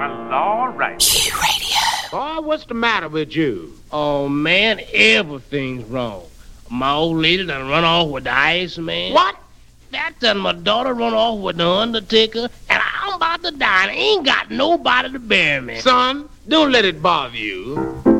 Well, all right. Q-Radio. Oh, what's the matter with you? Oh, man, everything's wrong. My old lady done run off with the Iceman. What? That done my daughter run off with the Undertaker, and I'm about to die, and I ain't got nobody to bury me. Son, don't let it bother you.